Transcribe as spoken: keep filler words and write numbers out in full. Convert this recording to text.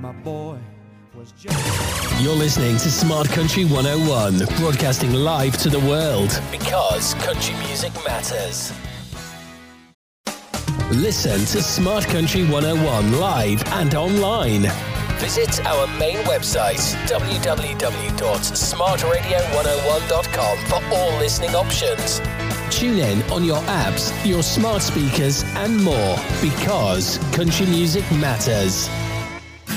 My boy was just... You're listening to Smart Country one oh one, broadcasting live to the world because country music matters. Listen to Smart Country one oh one live and online. Visit our main website, w w w dot smart radio one oh one dot com, for all listening options. Tune in on your apps, your smart speakers, and more because country music matters.